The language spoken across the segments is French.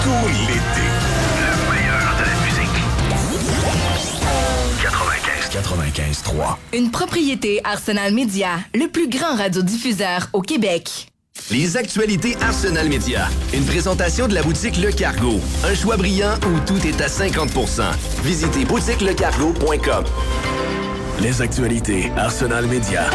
tout l'été. Le meilleur de la musique. 95.3. Une propriété Arsenal Media, le plus grand radiodiffuseur au Québec. Les actualités Arsenal Media. Une présentation de la boutique Le Cargo. Un choix brillant où tout est à 50%. Visitez boutiquelecargo.com. Les actualités Arsenal Media.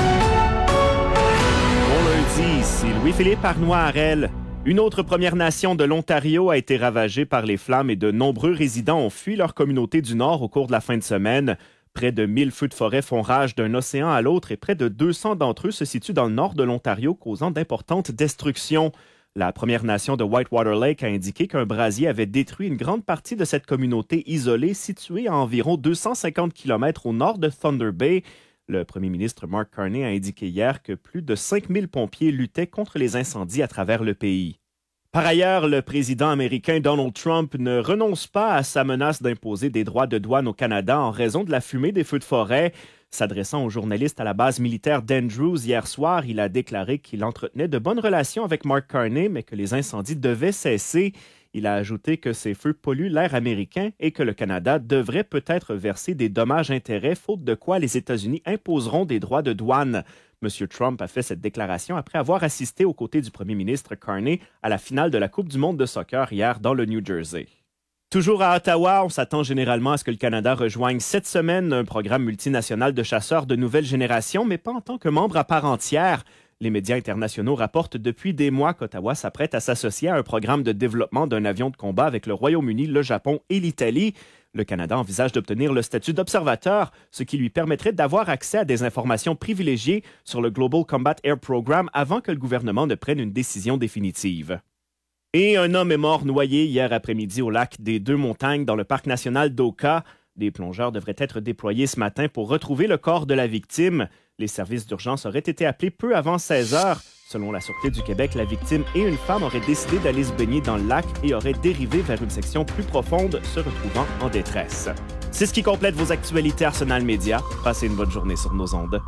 Bon lundi, c'est Louis-Philippe Arnois-Harel. Une autre Première Nation de l'Ontario a été ravagée par les flammes et de nombreux résidents ont fui leur communauté du Nord au cours de la fin de semaine. Près de 1000 feux de forêt font rage d'un océan à l'autre et près de 200 d'entre eux se situent dans le nord de l'Ontario, causant d'importantes destructions. La Première Nation de Whitewater Lake a indiqué qu'un brasier avait détruit une grande partie de cette communauté isolée située à environ 250 km au nord de Thunder Bay. Le premier ministre Mark Carney a indiqué hier que plus de 5000 pompiers luttaient contre les incendies à travers le pays. Par ailleurs, le président américain Donald Trump ne renonce pas à sa menace d'imposer des droits de douane au Canada en raison de la fumée des feux de forêt. S'adressant aux journalistes à la base militaire d'Andrews hier soir, il a déclaré qu'il entretenait de bonnes relations avec Mark Carney, mais que les incendies devaient cesser. Il a ajouté que ces feux polluent l'air américain et que le Canada devrait peut-être verser des dommages-intérêts, faute de quoi les États-Unis imposeront des droits de douane. M. Trump a fait cette déclaration après avoir assisté aux côtés du premier ministre Carney à la finale de la Coupe du monde de soccer hier dans le New Jersey. Toujours à Ottawa, on s'attend généralement à ce que le Canada rejoigne cette semaine un programme multinational de chasseurs de nouvelle génération, mais pas en tant que membre à part entière. Les médias internationaux rapportent depuis des mois qu'Ottawa s'apprête à s'associer à un programme de développement d'un avion de combat avec le Royaume-Uni, le Japon et l'Italie. Le Canada envisage d'obtenir le statut d'observateur, ce qui lui permettrait d'avoir accès à des informations privilégiées sur le Global Combat Air Program avant que le gouvernement ne prenne une décision définitive. Et un homme est mort noyé hier après-midi au lac des Deux-Montagnes dans le parc national d'Oka. Des plongeurs devraient être déployés ce matin pour retrouver le corps de la victime. Les services d'urgence auraient été appelés peu avant 16 heures. Selon la Sûreté du Québec, la victime et une femme auraient décidé d'aller se baigner dans le lac et auraient dérivé vers une section plus profonde, se retrouvant en détresse. C'est ce qui complète vos actualités Arsenal Media. Passez une bonne journée sur nos ondes.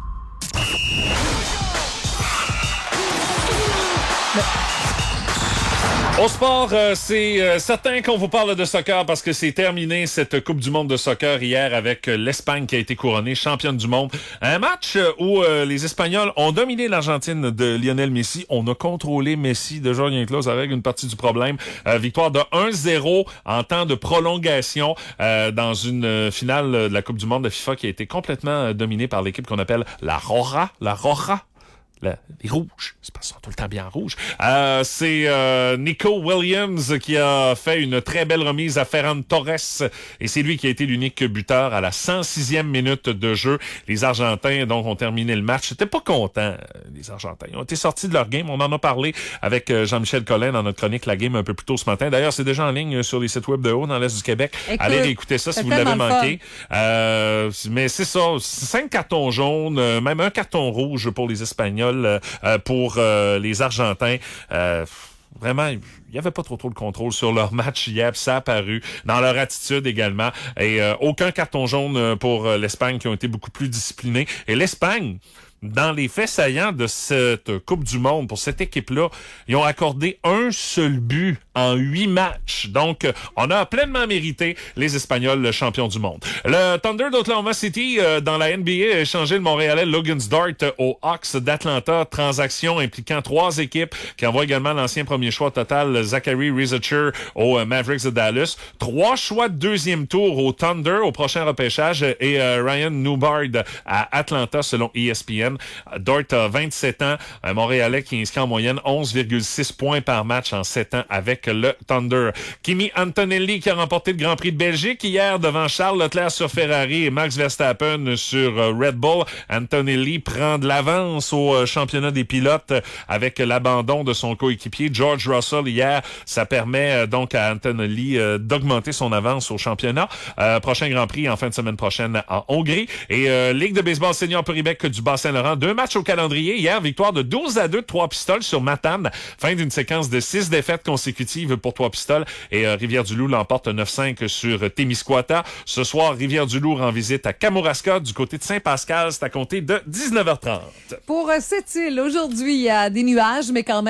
Au sport, c'est certain qu'on vous parle de soccer parce que c'est terminé cette Coupe du monde de soccer hier avec l'Espagne qui a été couronnée championne du monde. Un match où les Espagnols ont dominé l'Argentine de Lionel Messi. On a contrôlé Messi de Jorgen Klopp avec une partie du problème. Victoire de 1-0 en temps de prolongation dans une finale de la Coupe du monde de FIFA qui a été complètement dominée par l'équipe qu'on appelle la Roja. Les rouges, c'est pas ça, tout le temps bien rouge. C'est Nico Williams qui a fait une très belle remise à Ferran Torres et c'est lui qui a été l'unique buteur à la 106e minute de jeu. Les Argentins donc ont terminé le match. J'étais pas content, les Argentins. Ils ont été sortis de leur game. On en a parlé avec Jean-Michel Collin dans notre chronique La Game un peu plus tôt ce matin. D'ailleurs, c'est déjà en ligne sur les sites web de haut dans l'Est du Québec. Écoute, allez réécouter ça si vous l'avez manqué. Mais c'est ça, 5 cartons jaunes, même un carton rouge pour les Espagnols. Pour les Argentins. Vraiment, il n'y avait pas trop de contrôle sur leur match hier, ça a apparu dans leur attitude également. Et aucun carton jaune pour l'Espagne qui ont été beaucoup plus disciplinés. Et l'Espagne, dans les faits saillants de cette Coupe du monde, pour cette équipe-là, ils ont accordé un seul but en 8 matchs. Donc, on a pleinement mérité les Espagnols le champion du monde. Le Thunder d'Oklahoma City, dans la NBA, a échangé le Montréalais Logan Dort aux Hawks d'Atlanta. Transaction impliquant 3 équipes qui envoient également l'ancien premier choix total Zachary Risacher aux Mavericks de Dallas. 3 choix de deuxième tour au Thunder au prochain repêchage et Ryan Newbard à Atlanta selon ESPN. Dort a 27 ans, un Montréalais qui inscrit en moyenne 11,6 points par match en 7 ans avec le Thunder. Kimi Antonelli qui a remporté le Grand Prix de Belgique hier devant Charles Leclerc sur Ferrari et Max Verstappen sur Red Bull. Antonelli prend de l'avance au championnat des pilotes avec l'abandon de son coéquipier George Russell hier. Ça permet donc à Antonelli d'augmenter son avance au championnat. Prochain Grand Prix en fin de semaine prochaine en Hongrie. Et Ligue de baseball senior Puribec du Bas-Saint-Laurent. 2 matchs au calendrier. Hier, victoire de 12-2 de Trois-Pistoles sur Matane. Fin d'une séquence de 6 défaites consécutives pour Trois-Pistoles. Et Rivière-du-Loup l'emporte 9-5 sur Témiscouata. Ce soir, Rivière-du-Loup rend visite à Kamouraska du côté de Saint-Pascal. C'est à compter de 19h30. Pour cette île, aujourd'hui, il y a des nuages, mais quand même